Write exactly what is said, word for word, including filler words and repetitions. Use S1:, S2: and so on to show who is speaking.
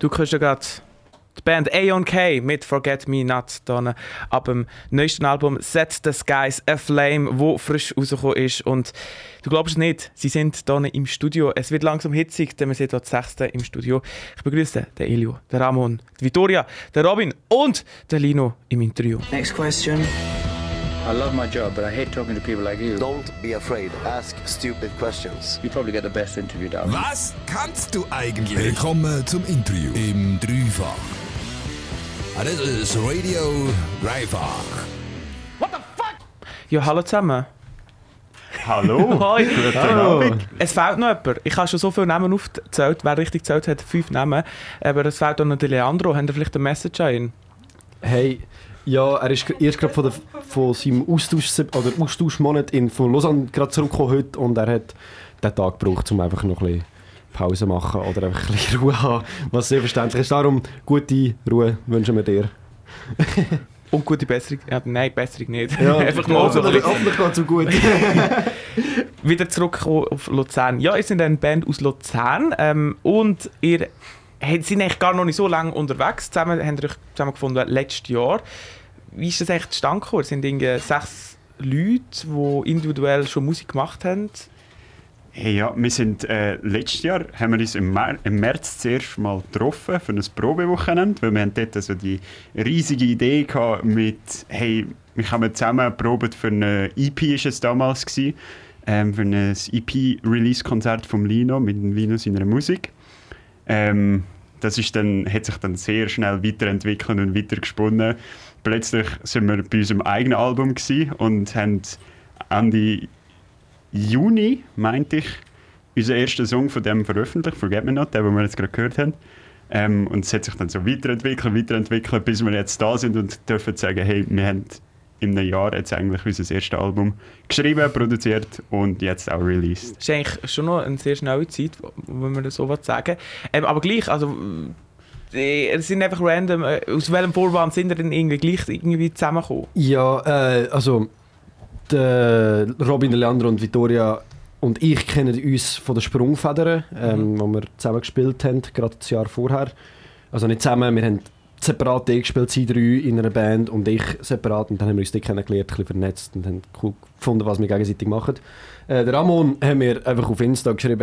S1: Du hörst ja gerade die Band A O K mit Forget Me Not dann ab dem neuesten Album Set the Skies Aflame, wo frisch rausgekommen ist. Und du glaubst es nicht, sie sind hier im Studio. Es wird langsam hitzig, denn wir sind hier das Sechste im Studio. Ich begrüße den Elio, den Ramon, die Vittoria, den Robin und den Lino im Interview.
S2: Next question.
S3: I love my job, but I hate talking to people like you.
S4: Don't be afraid. Ask stupid questions.
S3: You probably get the best interview down.
S5: Was kannst du eigentlich? Willkommen zum Interview im Dreifach. Ah, das ist Radio Dreifach.
S1: What the fuck? Ja, hallo zusammen.
S6: Hallo.
S1: Hoi.
S6: Guten
S1: Hallo.
S6: Abend.
S1: Es fehlt noch jemand. Ich habe schon so viele Namen aufgezählt. Wer richtig gezählt hat, fünf Namen. Aber es fehlt auch noch der Leandro. Habt ihr vielleicht eine Message an ihn?
S7: Hey, ja, er ist erst gerade von, von seinem Austausch, oder Austauschmonat in, von Lausanne gerade zurückgekommen heute und er hat den Tag gebraucht, um einfach noch ein bisschen Pause machen oder einfach ein bisschen Ruhe haben, was sehr verständlich ist. Darum gute Ruhe wünschen wir dir.
S1: Und gute Besserung. Ja, nein, Besserung nicht.
S7: Ja,
S1: einfach mal so ein bisschen.
S7: Hoffentlich geht es so gut.
S1: Wieder zurück auf Luzern. Ja, ihr seid eine Band aus Luzern ähm, und ihr sind eigentlich gar noch nicht so lange unterwegs. Zusammen habt ihr euch zusammen gefunden letztes Jahr. Wie ist das eigentlich zustande gekommen? Es sind irgendwie sechs Leute, die individuell schon Musik gemacht haben.
S6: Hey, ja, wir sind äh, letztes Jahr haben wir uns im, Mer- im März zuerst mal getroffen für ein Probewochenende, weil wir haben dort also die riesige Idee gehabt mit, hey, wir haben zusammen probiert für eine E P, ist es damals gewesen, ähm, für ein E P-Release-Konzert vom Lino mit dem Lino seiner Musik. Ähm, das ist dann, hat sich dann sehr schnell weiterentwickelt und weiter gesponnen. Plötzlich sind wir bei unserem eigenen Album gewesen und haben Ende Juni, meinte ich, unseren ersten Song von dem veröffentlicht, Forget Me Not, den, den wir jetzt gerade gehört haben. Ähm, und es hat sich dann so weiterentwickelt, weiterentwickelt, bis wir jetzt da sind und dürfen sagen, hey, wir haben in einem Jahr jetzt eigentlich unser erstes Album geschrieben, produziert und jetzt auch released.
S1: Das ist eigentlich schon noch eine sehr schnelle Zeit, wenn man das so sagen will. Ähm, aber gleich, also es sind einfach random, aus welchem Vorwand sind wir denn irgendwie gleich irgendwie zusammengekommen?
S7: Ja, äh, also der Robin, der Leandro und Vittoria und ich kennen uns von der Sprungfedern, ähm, mhm. wo wir zusammen gespielt haben, gerade das Jahr vorher. Also nicht zusammen, wir haben separat gespielt, sie drei in einer Band und ich separat. Und dann haben wir uns dort kennengelernt, ein bisschen vernetzt und haben cool gefunden, was wir gegenseitig machen. Äh, der Ramon haben wir einfach auf Insta geschrieben,